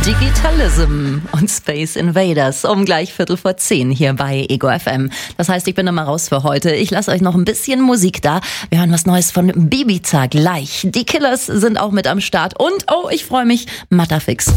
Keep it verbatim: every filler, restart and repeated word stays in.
Digitalism und Space Invaders um gleich Viertel vor zehn hier bei Ego F M. Das heißt, ich bin immer raus für heute. Ich lasse euch noch ein bisschen Musik da. Wir hören was Neues von Bibiza gleich. Die Killers sind auch mit am Start und, oh, ich freue mich, Matterfix.